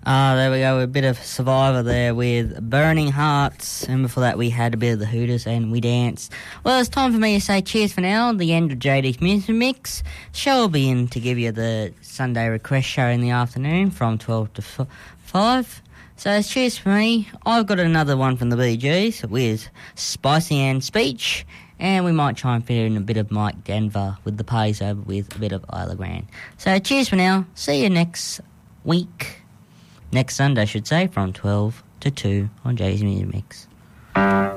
There we go, a bit of Survivor there with Burning Hearts, and before that we had a bit of the Hooters and We Danced. Well, it's time for me to say cheers for now, the end of JD's Music Mix. Show will be in to give you the Sunday request show in the afternoon from 12 to 5. So it's cheers for me. I've got another one from the Bee Gees with Spicy and Speech, and we might try and fit in a bit of Mike Denver with the Pays Over with a bit of Isla Grande. So cheers for now. See you next week. Next Sunday, I should say, from 12 to 2 on JD's Music Mix.